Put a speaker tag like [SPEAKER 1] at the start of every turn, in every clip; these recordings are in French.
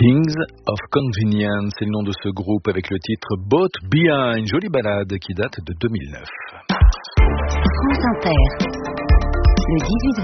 [SPEAKER 1] Kings of Convenience, c'est le nom de ce groupe avec le titre Boat Behind, une jolie balade qui date de 2009.
[SPEAKER 2] France Inter, le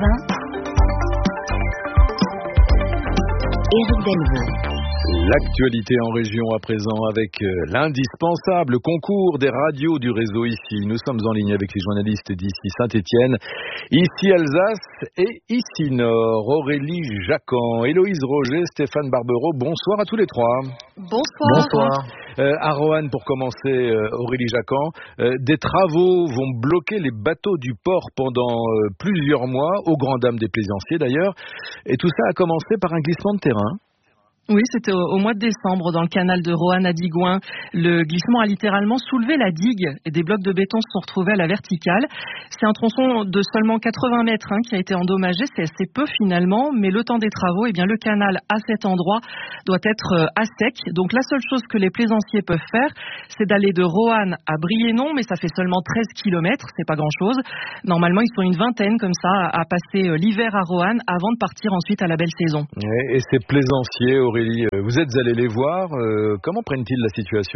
[SPEAKER 2] 18-20, Éric Delvaux.
[SPEAKER 1] L'actualité en région à présent avec l'indispensable concours des radios du réseau ici. Nous sommes en ligne avec les journalistes d'ici Saint-Étienne, ici Alsace et ici Nord. Aurélie Jacquan, Héloïse Roger, Stéphane Barbereau, bonsoir à tous les trois.
[SPEAKER 3] Bonsoir.
[SPEAKER 1] À Roanne pour commencer, Aurélie Jacquan, des travaux vont bloquer les bateaux du port pendant plusieurs mois, aux grandes dames des plaisanciers d'ailleurs, et tout ça a commencé par un glissement de terrain.
[SPEAKER 3] Oui, c'était au mois de décembre dans le canal de Roanne à Digoin. Le glissement a littéralement soulevé la digue et des blocs de béton se sont retrouvés à la verticale. C'est un tronçon de seulement 80 mètres qui a été endommagé. C'est assez peu finalement, mais le temps des travaux, le canal à cet endroit doit être à sec. Donc la seule chose que les plaisanciers peuvent faire, c'est d'aller de Roanne à Briennon, mais ça fait seulement 13 km, c'est pas grand-chose. Normalement, ils sont une vingtaine comme ça à passer l'hiver à Roanne avant de partir ensuite à la belle saison.
[SPEAKER 1] Et ces plaisanciers, Aurélie, vous êtes allés les voir, comment prennent-ils la situation ?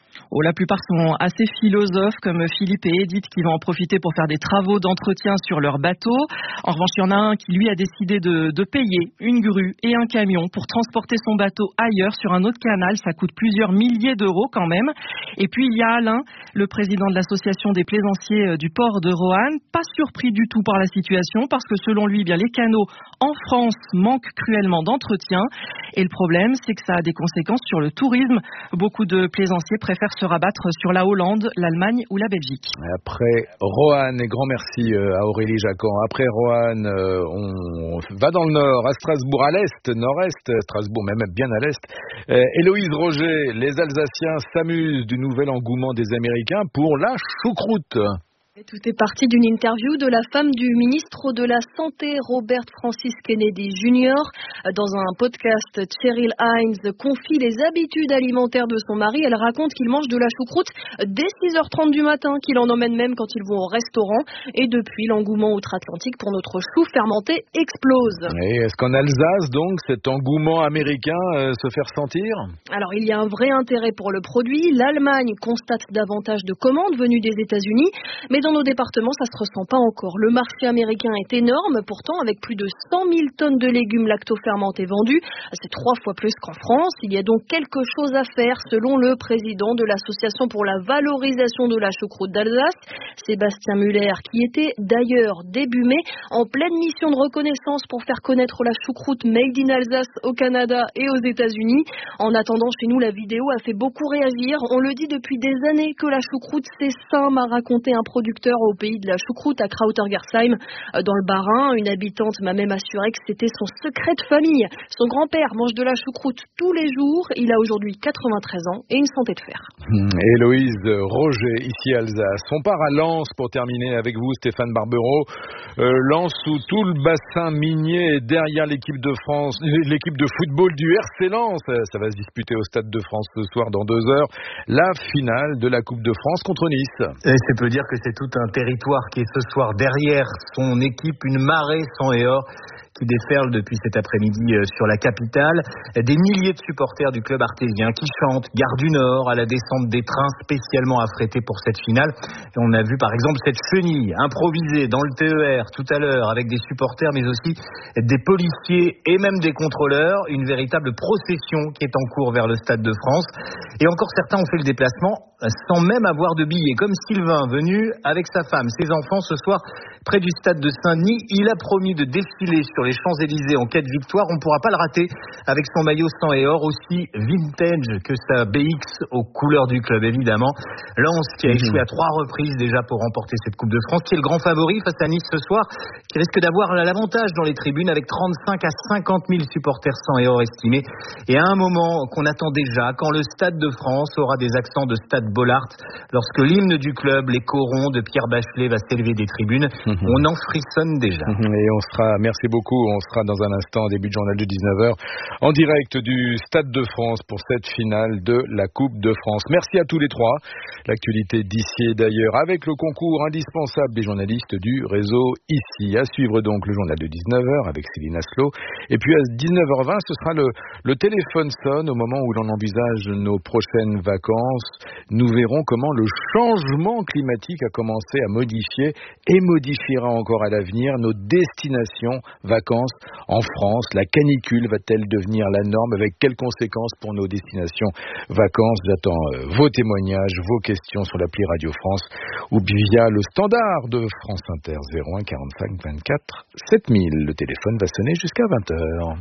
[SPEAKER 3] La plupart sont assez philosophes comme Philippe et Edith qui vont en profiter pour faire des travaux d'entretien sur leur bateau. En revanche, il y en a un qui lui a décidé de payer une grue et un camion pour transporter son bateau ailleurs sur un autre canal. Ça coûte plusieurs milliers d'euros quand même. Et puis il y a Alain, le président de l'association des plaisanciers du port de Roanne, pas surpris du tout par la situation parce que selon lui, les canaux en France manquent cruellement d'entretien. Et le problème, c'est que ça a des conséquences sur le tourisme. Beaucoup de plaisanciers préfèrent se rabattre sur la Hollande, l'Allemagne ou la Belgique.
[SPEAKER 1] Après Roanne, et grand merci à Aurélie Jacquan. Après Roanne, on va dans le nord, à Strasbourg, à l'est, nord-est, Strasbourg même bien à l'est. Héloïse Roger, les Alsaciens s'amusent du nouvel engouement des Américains pour la choucroute.
[SPEAKER 4] Et tout est parti d'une interview de la femme du ministre de la Santé, Robert Francis Kennedy Jr. Dans un podcast, Cheryl Hines confie les habitudes alimentaires de son mari. Elle raconte qu'il mange de la choucroute dès 6h30 du matin, qu'il en emmène même quand ils vont au restaurant. Et depuis, l'engouement outre-Atlantique pour notre chou fermenté explose.
[SPEAKER 1] Et est-ce qu'en Alsace, donc, cet engouement américain se fait ressentir ?
[SPEAKER 4] Alors, il y a un vrai intérêt pour le produit. L'Allemagne constate davantage de commandes venues des États-Unis. Mais dans nos départements, ça se ressent pas encore. Le marché américain est énorme, pourtant, avec plus de 100 000 tonnes de légumes lacto-fermentés vendus. C'est 3 fois plus qu'en France. Il y a donc quelque chose à faire, selon le président de l'Association pour la valorisation de la choucroute d'Alsace, Sébastien Muller, qui était d'ailleurs début mai en pleine mission de reconnaissance pour faire connaître la choucroute Made in Alsace au Canada et aux États-Unis. En attendant, chez nous, la vidéo a fait beaucoup réagir. On le dit depuis des années que la choucroute, c'est sain, m'a raconté un producteur au pays de la choucroute à Krautergersheim dans le Bas-Rhin. Une habitante m'a même assuré que c'était son secret de famille. Son grand-père mange de la choucroute tous les jours. Il a aujourd'hui 93 ans et une santé de fer.
[SPEAKER 1] Héloïse Roger, ici Alsace. On part à Lens pour terminer avec vous, Stéphane Barbereau. Lens où tout le bassin minier est derrière l'équipe de France, l'équipe de football du RC Lens. Ça va se disputer au Stade de France ce soir dans 2 heures. La finale de la Coupe de France contre Nice.
[SPEAKER 5] Et ça peut dire que c'est tout un territoire qui est ce soir derrière son équipe, une marée sang et or qui déferle depuis cet après-midi sur la capitale. Des milliers de supporters du club artésien qui chantent Gare du Nord à la descente des trains spécialement affrétés pour cette finale. Et on a vu par exemple cette chenille improvisée dans le TER tout à l'heure avec des supporters mais aussi des policiers et même des contrôleurs. Une véritable procession qui est en cours vers le Stade de France. Et encore certains ont fait le déplacement sans même avoir de billets, comme Sylvain venu avec sa femme, ses enfants ce soir près du stade de Saint-Denis. Il a promis de défiler sur les Champs-Élysées en quête de victoire. On ne pourra pas le rater avec son maillot sang et or aussi vintage que sa BX aux couleurs du club évidemment. Lens qui a échoué à 3 reprises déjà pour remporter cette Coupe de France, qui est le grand favori face à Nice ce soir, qui risque d'avoir l'avantage dans les tribunes avec 35 à 50 000 supporters sang et or estimés. Et à un moment qu'on attend déjà, quand le Stade de France aura des accents de Stade Bollaert, lorsque l'hymne du club, les corons de Pierre Bachelet va s'élever des tribunes, on en frissonne déjà.
[SPEAKER 1] Et on sera, merci beaucoup On sera dans un instant, début de journal de 19h, en direct du Stade de France pour cette finale de la Coupe de France. Merci à tous les trois. L'actualité d'ici et d'ailleurs avec le concours indispensable des journalistes du réseau ici. À suivre donc le journal de 19h avec Céline Aslo. Et puis à 19h20, ce sera le téléphone sonne au moment où l'on envisage nos prochaines vacances. Nous verrons comment le changement climatique a commencé à modifier et modifiera encore à l'avenir nos destinations vacances en France. La canicule va-t-elle devenir la norme? Avec quelles conséquences pour nos destinations vacances? J'attends vos témoignages, vos questions sur l'appli Radio France ou via le standard de France Inter 01 45 24 7000. Le téléphone va sonner jusqu'à 20h.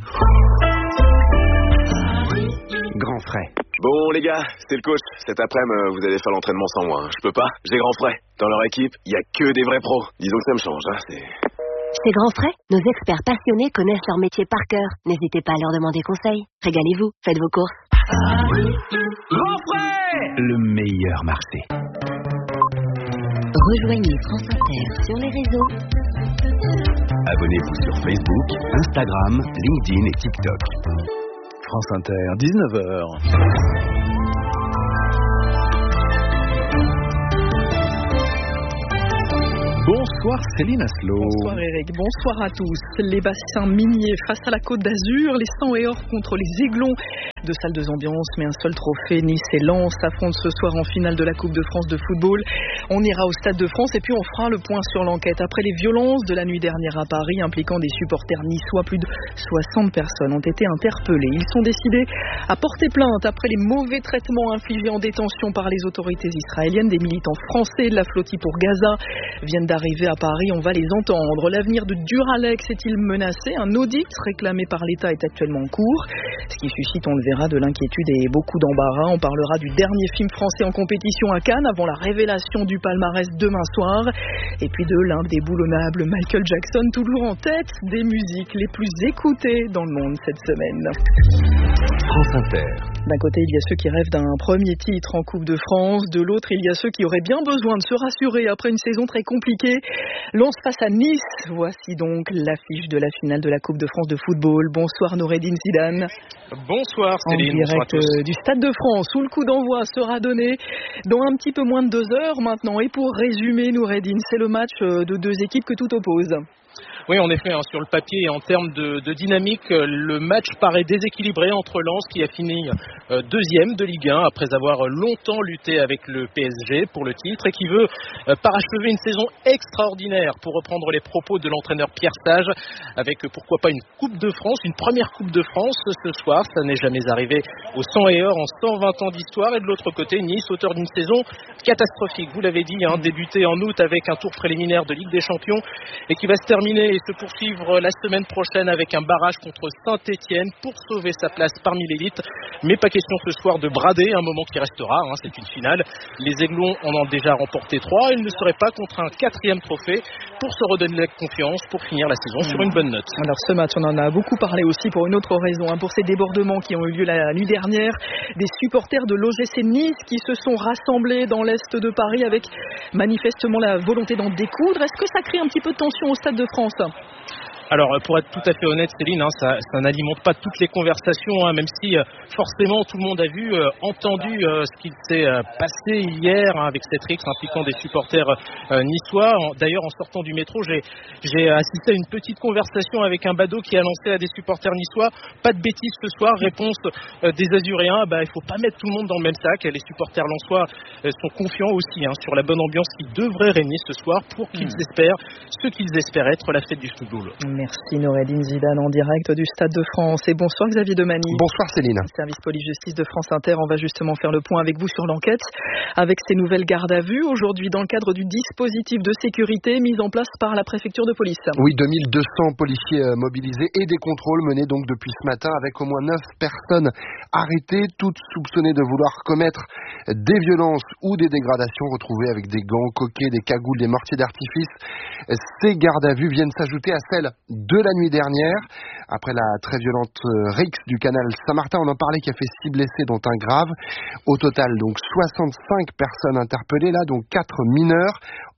[SPEAKER 6] Grand frais. Bon les gars, c'est le coach. Cet après-midi, vous allez faire l'entraînement sans moi. Je peux pas, j'ai grand frais. Dans leur équipe, il y a que des vrais pros. Disons que ça me change.
[SPEAKER 2] Chez Grand Frais, nos experts passionnés connaissent leur métier par cœur. N'hésitez pas à leur demander conseil. Régalez-vous, faites vos courses.
[SPEAKER 7] Grand Frais, le meilleur marché.
[SPEAKER 2] Rejoignez France Inter sur les réseaux.
[SPEAKER 7] Abonnez-vous sur Facebook, Instagram, LinkedIn et TikTok.
[SPEAKER 1] France Inter, 19h. Bonsoir Céline Aslo.
[SPEAKER 3] Bonsoir Eric, bonsoir à tous. Les bassins miniers face à la Côte d'Azur, les 100 et or contre les Aiglons. Deux salles, deux ambiances, mais un seul trophée. Nice et Lens s'affrontent ce soir en finale de la Coupe de France de football. On ira au Stade de France et puis on fera le point sur l'enquête. Après les violences de la nuit dernière à Paris impliquant des supporters niçois, plus de 60 personnes ont été interpellées. Ils sont décidés à porter plainte après les mauvais traitements infligés en détention par les autorités israéliennes. Des militants français de la flottille pour Gaza viennent d'arriver à Paris. On va les entendre. L'avenir de Duralex est-il menacé? Un audit réclamé par l'État est actuellement en cours. Ce qui suscite, on le verra, de l'inquiétude et beaucoup d'embarras. On parlera du dernier film français en compétition à Cannes avant la révélation du palmarès demain soir. Et puis de l'indéboulonnable Michael Jackson, toujours en tête des musiques les plus écoutées dans le monde cette semaine.
[SPEAKER 7] France Inter.
[SPEAKER 3] D'un côté, il y a ceux qui rêvent d'un premier titre en Coupe de France. De l'autre, il y a ceux qui auraient bien besoin de se rassurer après une saison très compliquée. Lens face à Nice. Voici donc l'affiche de la finale de la Coupe de France de football. Bonsoir Noureddine Zidane.
[SPEAKER 8] Bonsoir Céline.
[SPEAKER 3] En direct du Stade de France où le coup d'envoi sera donné dans un petit peu moins de 2 heures maintenant. Et pour résumer Noureddine, c'est le match de deux équipes que tout oppose.
[SPEAKER 8] Oui, en effet, sur le papier, en termes de dynamique, le match paraît déséquilibré entre Lens qui a fini deuxième de Ligue 1 après avoir longtemps lutté avec le PSG pour le titre et qui veut parachever une saison extraordinaire, pour reprendre les propos de l'entraîneur Pierre Sage, avec pourquoi pas une Coupe de France, une première Coupe de France ce soir. Ça n'est jamais arrivé au 100 et or en 120 ans d'histoire. Et de l'autre côté, Nice, auteur d'une saison catastrophique. Vous l'avez dit, débuté en août avec un tour préliminaire de Ligue des Champions et qui va se terminer et se poursuivre la semaine prochaine avec un barrage contre Saint-Etienne pour sauver sa place parmi l'élite. Mais pas question ce soir de brader un moment qui restera, c'est une finale. Les Aiglons en ont déjà remporté 3, ils ne seraient pas contre un 4e trophée pour se redonner la confiance, pour finir la saison sur une bonne note.
[SPEAKER 3] Alors ce match, on en a beaucoup parlé aussi pour une autre raison, pour ces débordements qui ont eu lieu la nuit dernière, des supporters de l'OGC Nice qui se sont rassemblés dans l'est de Paris avec manifestement la volonté d'en découdre. Est-ce que ça crée un petit peu de tension au Stade de France ?
[SPEAKER 8] Alors, pour être tout à fait honnête, Céline, ça n'alimente pas toutes les conversations, même si forcément tout le monde a vu, entendu ce qui s'est passé hier avec cette rixe impliquant des supporters niçois. D'ailleurs, en sortant du métro, j'ai assisté à une petite conversation avec un badaud qui a lancé à des supporters niçois: pas de bêtises ce soir, réponse des Azuréens, il faut pas mettre tout le monde dans le même sac. Les supporters lensois sont confiants aussi sur la bonne ambiance qui devrait régner ce soir pour qu'ils espèrent ce qu'ils espèrent être la fête du football.
[SPEAKER 3] Merci Noureddine Zidane en direct du Stade de France. Et bonsoir Xavier Demany.
[SPEAKER 9] Bonsoir Céline.
[SPEAKER 3] Service police-justice de France Inter, on va justement faire le point avec vous sur l'enquête avec ces nouvelles gardes à vue aujourd'hui dans le cadre du dispositif de sécurité mis en place par la préfecture de police.
[SPEAKER 9] Oui, 2200 policiers mobilisés et des contrôles menés donc depuis ce matin avec au moins 9 personnes arrêtées, toutes soupçonnées de vouloir commettre des violences ou des dégradations, retrouvées avec des gants, coquets, des cagoules, des mortiers d'artifice. Ces gardes à vue viennent s'ajouter à celles de la nuit dernière, après la très violente rixe du canal Saint-Martin, on en parlait, qui a fait 6 blessés dont un grave. Au total, donc 65 personnes interpellées là, dont 4 mineurs.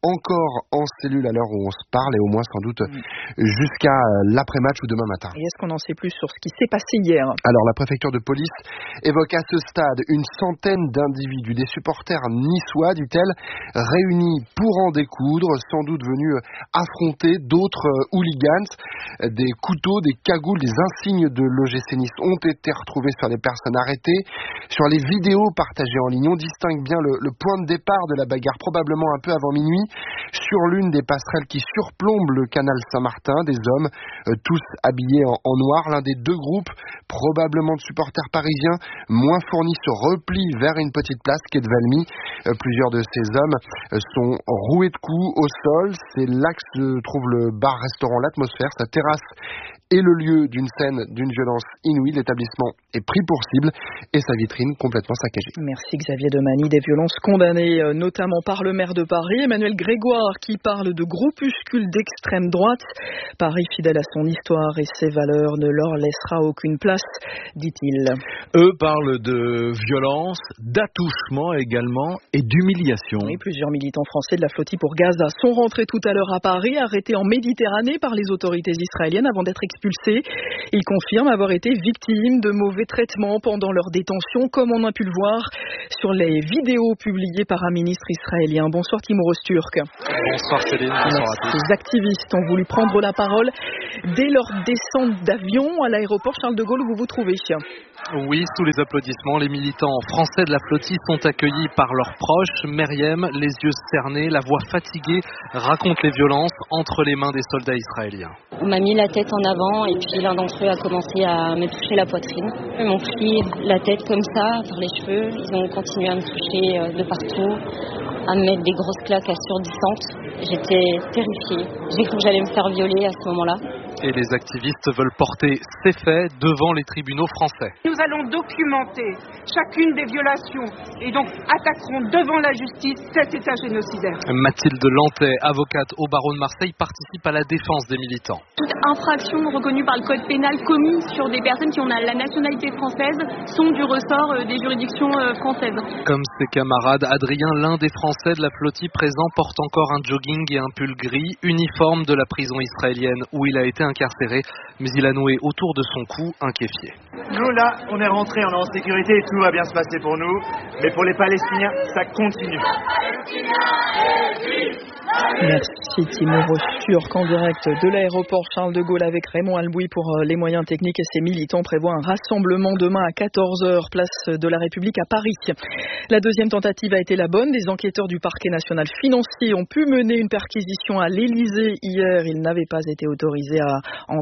[SPEAKER 9] encore en cellule à l'heure où on se parle et au moins sans doute jusqu'à l'après-match ou demain matin.
[SPEAKER 3] Et est-ce qu'on en sait plus sur ce qui s'est passé hier ?
[SPEAKER 9] Alors la préfecture de police évoque à ce stade une centaine d'individus, des supporters niçois, dit-elle, réunis pour en découdre, sans doute venus affronter d'autres hooligans. Des couteaux, des cagoules, des insignes de l'OGC Nice ont été retrouvés sur les personnes arrêtées. Sur les vidéos partagées en ligne, on distingue bien le point de départ de la bagarre, probablement un peu avant minuit, sur l'une des passerelles qui surplombe le canal Saint-Martin. Des hommes, tous habillés en noir. L'un des deux groupes, probablement de supporters parisiens, moins fournis, se replie vers une petite place quai de Valmy. Plusieurs de ces hommes sont roués de coups au sol. C'est là que se trouve le bar-restaurant L'Atmosphère. Sa terrasse est le lieu d'une scène d'une violence inouïe. L'établissement est pris pour cible et sa vitrine complètement saccagée.
[SPEAKER 3] Merci Xavier Demany. Des violences condamnées notamment par le maire de Paris, Emmanuel Grégoire, qui parle de groupuscules d'extrême droite. Paris, fidèle à son histoire et ses valeurs, ne leur laissera aucune place, dit-il.
[SPEAKER 1] Eux parlent de violence, d'attouchement également et d'humiliation.
[SPEAKER 3] Oui, plusieurs militants français de la flottille pour Gaza sont rentrés tout à l'heure à Paris, arrêtés en Méditerranée par les autorités israéliennes avant d'être expulsés. Ils confirment avoir été victimes de mauvais traitements pendant leur détention, comme on a pu le voir sur les vidéos publiées par un ministre israélien. Bonsoir Timur Öztürk.
[SPEAKER 10] Bonsoir Céline, bonsoir à tous.
[SPEAKER 3] Les activistes ont voulu prendre la parole dès leur descente d'avion à l'aéroport Charles de Gaulle où vous vous trouvez.
[SPEAKER 10] Oui, sous les applaudissements, les militants français de la flottille sont accueillis par leurs proches. Meriem, les yeux cernés, la voix fatiguée, raconte les violences entre les mains des soldats israéliens.
[SPEAKER 11] On m'a mis la tête en avant et puis l'un d'entre eux a commencé à me toucher la poitrine. Ils m'ont pris la tête comme ça, par les cheveux. Ils ont continué à me toucher de partout, à me mettre des grosses claques assourdissantes. J'étais terrifiée. J'ai cru que j'allais me faire violer à ce moment-là.
[SPEAKER 10] Et les activistes veulent porter ces faits devant les tribunaux français.
[SPEAKER 12] Nous allons documenter chacune des violations et donc attaquerons devant la justice cet État génocidaire.
[SPEAKER 10] Mathilde Lantais, avocate au barreau de Marseille, participe à la défense des militants.
[SPEAKER 13] Toute infraction reconnue par le code pénal commise sur des personnes qui ont la nationalité française sont du ressort des juridictions françaises.
[SPEAKER 10] Comme ses camarades, Adrien, l'un des Français de la flottille présent, porte encore un jogging et un pull gris, uniforme de la prison israélienne où il a été incarcéré, mais il a noué autour de son cou un kéfier.
[SPEAKER 14] Nous là, on est rentrés, on est en sécurité et tout va bien se passer pour nous, mais pour les Palestiniens, ça continue.
[SPEAKER 3] Merci Timur Öztürk en direct de l'aéroport Charles de Gaulle avec Raymond Albouy pour les moyens techniques et ses militants prévoient un rassemblement demain à 14h, place de la République à Paris. La deuxième tentative a été la bonne. Des enquêteurs du parquet national financier ont pu mener une perquisition à l'Élysée hier. Ils n'avaient pas été autorisés à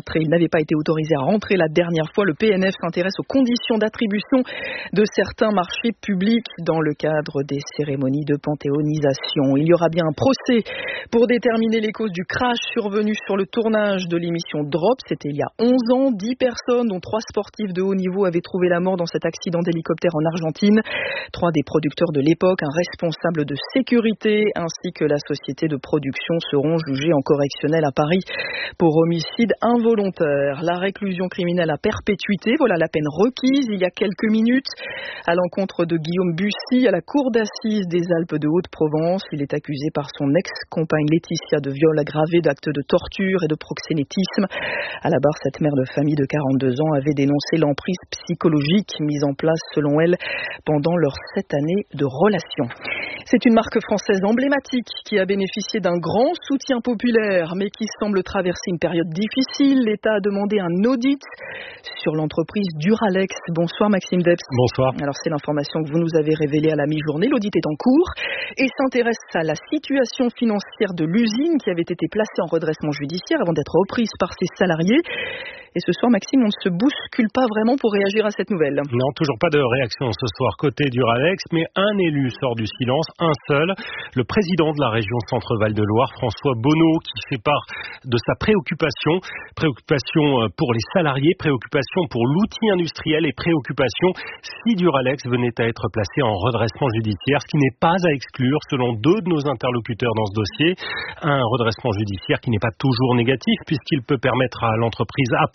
[SPEAKER 3] rentrer la dernière fois. Le PNF s'intéresse aux conditions d'attribution de certains marchés publics dans le cadre des cérémonies de panthéonisation. Il y aura bien un procès pour déterminer les causes du crash survenu sur le tournage de l'émission Drop. C'était il y a 11 ans. 10 personnes, dont 3 sportifs de haut niveau, avaient trouvé la mort dans cet accident d'hélicoptère en Argentine. 3 des producteurs de l'époque, un responsable de sécurité ainsi que la société de production seront jugés en correctionnel à Paris pour homicide involontaire. La réclusion criminelle à perpétuité, voilà la peine requise il y a quelques minutes à l'encontre de Guillaume Bussy à la cour d'assises des Alpes de Haute-Provence. Il est accusé par son ex-compagne Laetitia de viol aggravé, d'actes de torture et de proxénétisme. À la barre, cette mère de famille de 42 ans avait dénoncé l'emprise psychologique mise en place, selon elle, pendant leurs 7 années de relation. C'est une marque française emblématique qui a bénéficié d'un grand soutien populaire, mais qui semble traverser une période difficile. L'État a demandé un audit sur l'entreprise Duralex. Bonsoir Maxime Debs.
[SPEAKER 15] Bonsoir.
[SPEAKER 3] Alors c'est l'information que vous nous avez révélée à la mi-journée. L'audit est en cours et s'intéresse à la situation financière de l'usine qui avait été placée en redressement judiciaire avant d'être reprise par ses salariés. Et ce soir, Maxime, on ne se bouscule pas vraiment pour réagir à cette nouvelle.
[SPEAKER 15] Non, toujours pas de réaction ce soir côté Duralex, mais un élu sort du silence, un seul, le président de la région Centre-Val de Loire, François Bonneau, qui fait part de sa préoccupation pour les salariés, préoccupation pour l'outil industriel et préoccupation si Duralex venait à être placé en redressement judiciaire, ce qui n'est pas à exclure selon 2 de nos interlocuteurs dans ce dossier, un redressement judiciaire qui n'est pas toujours négatif puisqu'il peut permettre à l'entreprise après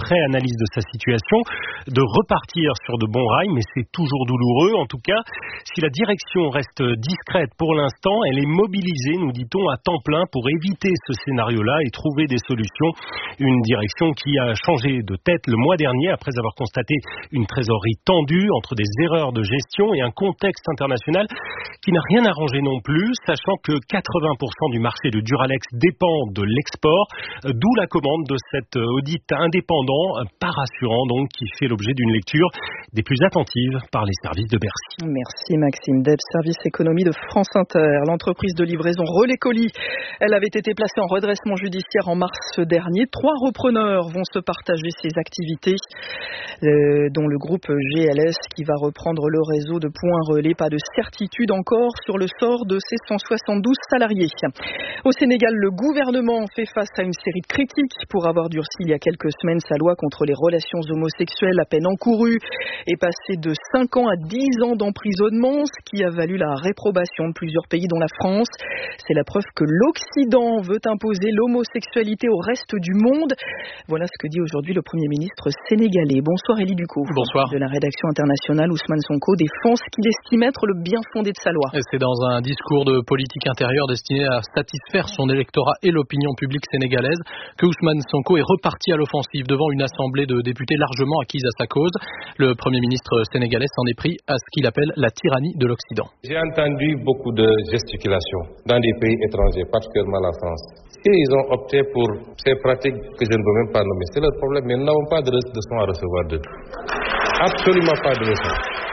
[SPEAKER 15] après analyse de sa situation, de repartir sur de bons rails, mais c'est toujours douloureux. En tout cas, si la direction reste discrète pour l'instant, elle est mobilisée, nous dit-on, à temps plein pour éviter ce scénario-là et trouver des solutions. Une direction qui a changé de tête le mois dernier après avoir constaté une trésorerie tendue entre des erreurs de gestion et un contexte international qui n'a rien arrangé non plus, sachant que 80% du marché de Duralex dépend de l'export, d'où la commande de cet audit indépendant, pas rassurant donc, qui fait l'objet d'une lecture des plus attentives par les services de Bercy.
[SPEAKER 3] Merci Maxime Deb, service économie de France Inter. L'entreprise de livraison Relais Colis, elle avait été placée en redressement judiciaire en mars dernier. 3 repreneurs vont se partager ces activités, dont le groupe GLS qui va reprendre le réseau de points relais. Pas de certitude encore sur le sort de ces 172 salariés. Au Sénégal, le gouvernement fait face à une série de critiques pour avoir durci il y a quelques semaines sa loi contre les relations homosexuelles. La peine encourue est passée de 5 ans à 10 ans d'emprisonnement, ce qui a valu la réprobation de plusieurs pays dont la France. C'est la preuve que l'Occident veut imposer l'homosexualité au reste du monde. Voilà ce que dit aujourd'hui le Premier ministre sénégalais. Bonsoir Élie Ducot.
[SPEAKER 8] Bonsoir.
[SPEAKER 3] De la rédaction internationale, Ousmane Sonko défend ce qu'il estime être le bien fondé de sa loi.
[SPEAKER 8] C'est dans un discours de politique intérieure destiné à satisfaire son électorat et l'opinion publique sénégalaise que Ousmane Sonko est reparti à l'offensive devant une assemblée de députés largement acquise à sa cause. Le Premier ministre sénégalais s'en est pris à ce qu'il appelle la tyrannie de l'Occident.
[SPEAKER 16] J'ai entendu beaucoup de gesticulations dans des pays étrangers, particulièrement la France. Et ils ont opté pour ces pratiques que je ne veux même pas nommer. C'est leur problème, mais nous n'avons pas de leçons à recevoir d'eux. Absolument pas de leçons.